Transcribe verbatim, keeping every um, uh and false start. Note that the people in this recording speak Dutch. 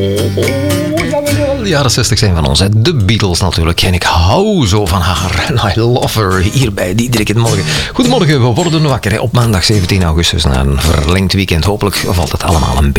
De jaren zestig zijn van ons, hè. De Beatles natuurlijk. En ik hou zo van haar. En I love her. Hier bij Diederik in Morgen. Goedemorgen, we worden wakker hè. Op maandag zeventien augustus na een verlengd weekend. Hopelijk valt het allemaal een beetje